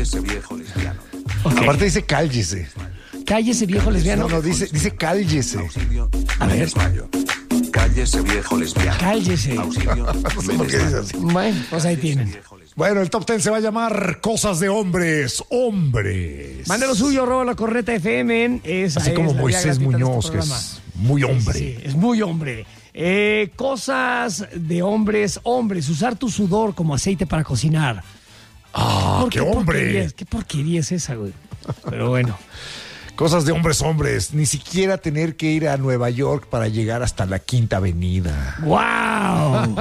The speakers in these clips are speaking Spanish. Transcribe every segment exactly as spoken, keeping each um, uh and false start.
Ese viejo lesbiano. Okay. Aparte dice cállese. Cállese, viejo lesbiano. No, no, dice, dice cállese. Auxilio, A me ver. desmayo. Cállese, viejo lesbiano. Cállese. Auxilio, No sé me por qué dice desmayo. así. Bueno, pues ahí tienen. Bueno, el top ten se va a llamar Cosas de Hombres, Hombres. Mande lo suyo, arroba la corneta F M. Esa Así es como la vía Moisés gratuita de este Muñoz, que programa. es muy hombre. Sí, es muy hombre. Eh, cosas de hombres, hombres. Usar tu sudor como aceite para cocinar. ¡Ah, ¿Por qué porquería hombre! es? ¿Qué porquería es esa, güey? Pero bueno. Cosas de hombres, hombres. Ni siquiera tener que ir a Nueva York para llegar hasta la Quinta Avenida. ¡Wow!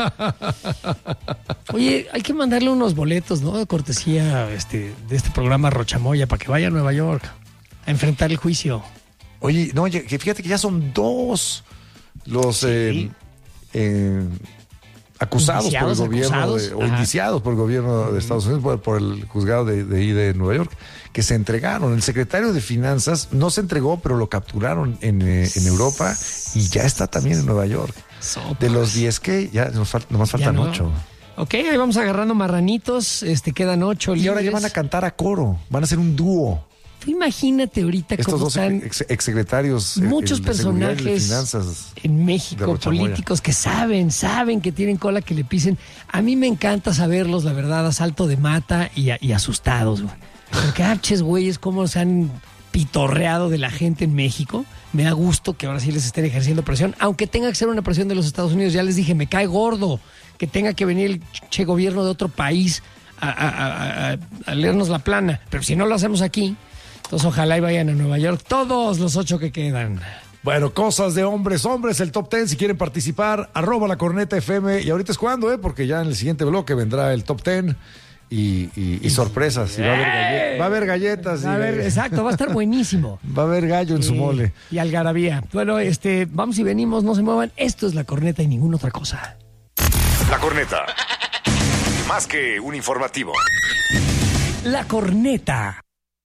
Oye, hay que mandarle unos boletos, ¿no? De cortesía este, de este programa Rochamoya para que vaya a Nueva York a enfrentar el juicio. Oye, no, oye, que fíjate que ya son dos los Sí. eh, eh, acusados Indiciados, por el gobierno acusados. de- o Ajá. indiciados por el gobierno de Estados Unidos por, por el juzgado de, de ahí de Nueva York, que se entregaron. El secretario de Finanzas no se entregó, pero lo capturaron en, eh, en Europa y ya está también en Nueva York. Sopas. De los diez que ya nos, fal- nomás faltan Ya no. ocho. Ok, ahí vamos agarrando marranitos. Este, quedan ocho Y ahora ya libres. van a cantar a coro, van a hacer un dúo. Tú imagínate ahorita Estos cómo dos están ex, exsecretarios eh, muchos de Seguridad y de personajes Finanzas en de México, Rochamoya. políticos que saben, saben que tienen cola que le pisen. A mí me encanta saberlos, la verdad, a salto de mata y, a- y asustados, güey. Porque, ah, ches, güeyes, cómo se han pitorreado de la gente en México. Me da gusto que ahora sí les estén ejerciendo presión, aunque tenga que ser una presión de los Estados Unidos. Ya les dije, me cae gordo que tenga que venir el che gobierno de otro país a, a- a- a- a leernos la plana. Pero si no lo hacemos aquí, entonces ojalá y vayan a Nueva York todos los ocho que quedan. Bueno, cosas de hombres, hombres, el top ten, si quieren participar, arroba la corneta F M, y ahorita es cuando, ¿eh? Porque ya en el siguiente bloque vendrá el top ten y, y- y sorpresas, y va a haber, galle- va a haber galletas, A y- ver, exacto, va a estar buenísimo. va a haber gallo en su Eh, mole. Y algarabía. Bueno, este, vamos y venimos, no se muevan. Esto es la corneta y ninguna otra cosa. La corneta. Más que un informativo. La corneta.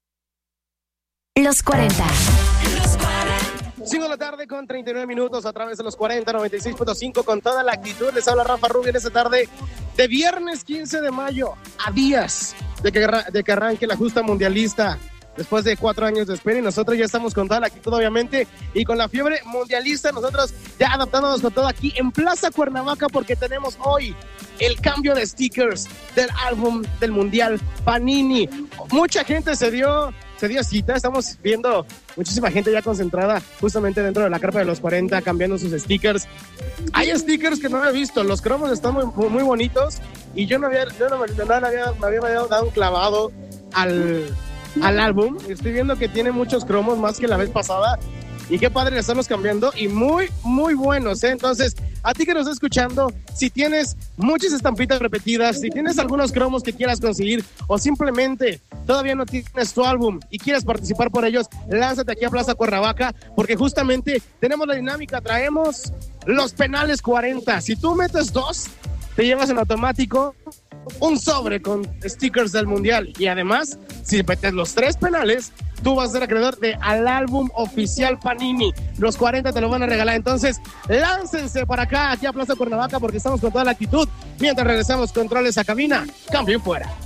Los cuarenta. cinco de la tarde con treinta y nueve minutos a través de los cuarenta, noventa y seis punto cinco con toda la actitud. Les habla Rafa Rubio en esta tarde de viernes quince de mayo, a días de que, arra- de que arranque la justa mundialista después de cuatro años de espera, y nosotros ya estamos con toda la actitud, obviamente, y con la fiebre mundialista, nosotros ya adaptándonos con todo aquí en Plaza Cuernavaca, porque tenemos hoy el cambio de stickers del álbum del mundial Panini. Mucha gente se dio se dio cita, estamos viendo muchísima gente ya concentrada justamente dentro de la carpa de los cuarenta cambiando sus stickers. Hay stickers que no había visto, los cromos están muy, muy, muy bonitos, y yo no había, yo no me, no me había, me había dado un clavado al, al álbum. Estoy viendo que tiene muchos cromos más que la vez pasada, y qué padre estarlos cambiando, y muy, muy buenos, ¿eh? Entonces, a ti que nos estás escuchando, si tienes muchas estampitas repetidas, si tienes algunos cromos que quieras conseguir, o simplemente todavía no tienes tu álbum y quieres participar por ellos, lánzate aquí a Plaza Cuernavaca, porque justamente tenemos la dinámica, traemos los penales cuarenta. Si tú metes dos, te llevas en automático un sobre con stickers del mundial, y además, si metes los tres penales, tú vas a ser acreedor de al álbum oficial Panini. Los cuarenta te lo van a regalar. Entonces, láncense para acá, aquí a Plaza Cuernavaca, porque estamos con toda la actitud. Mientras regresamos, controles a cabina, cambio y fuera.